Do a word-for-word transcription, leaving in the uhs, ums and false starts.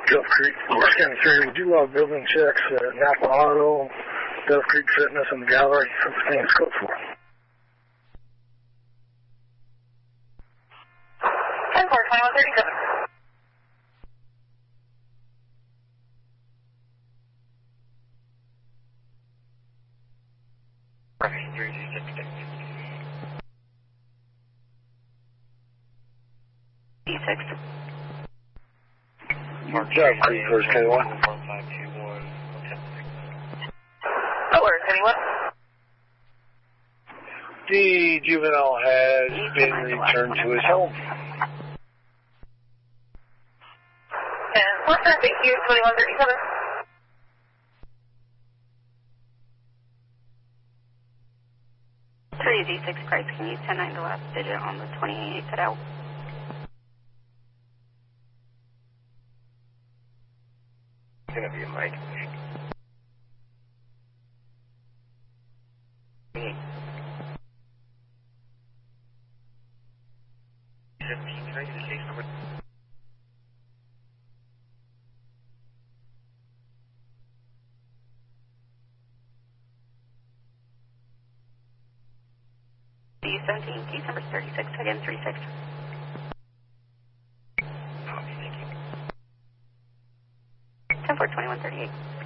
Dove Creek, Morris County three. We do a lot of building checks at Napa Auto, Dove Creek Fitness, and the Gallery. Everything is code for. ten four, twenty-one thirty-seven. D six. Dove Creek, Morris County one. Oh, where's anyone? The juvenile has been returned to his home. And what's that? Thank you, twenty-one thirty-seven. three D six Price, can you ten nine the last digit on the twenty-eight set out? It's gonna be a mic. Can I get the case number? D seventeen, case number thirty-six, again three six. Copy, thank you. ten four, twenty-one thirty-eight.